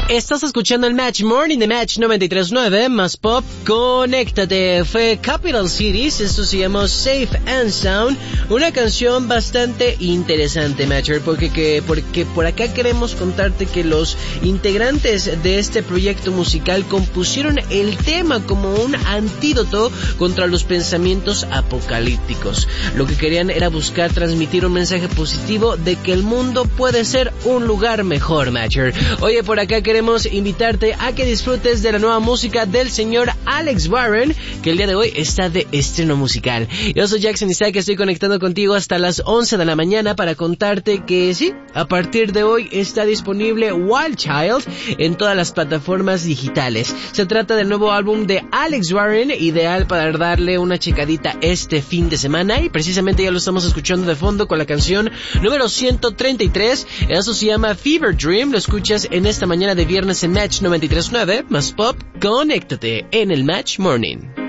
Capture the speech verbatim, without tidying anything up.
Estás escuchando el Match Morning de Match noventa y tres punto nueve, más pop, conéctate. Fue Capital Cities, esto se llamó Safe and Sound, una canción bastante interesante, Matcher, porque, que, porque por acá queremos contarte que los integrantes de este proyecto musical compusieron el tema como un antídoto contra los pensamientos apocalípticos. Lo que querían era buscar transmitir un mensaje positivo de que el mundo puede ser un lugar mejor, Matcher. Oye, por acá queremos Queremos invitarte a que disfrutes de la nueva música del señor Alex Warren, que el día de hoy está de estreno musical. Yo soy Jackson Isaac, estoy conectando contigo hasta las once de la mañana para contarte que sí, a partir de hoy está disponible Wild Child en todas las plataformas digitales. Se trata del nuevo álbum de Alex Warren, ideal para darle una checadita este fin de semana, y precisamente ya lo estamos escuchando de fondo con la canción número ciento treinta y tres. Eso se llama Fever Dream. Lo escuchas en esta mañana de viernes en Match noventa y tres punto nueve, más pop, conéctate en el Match Morning.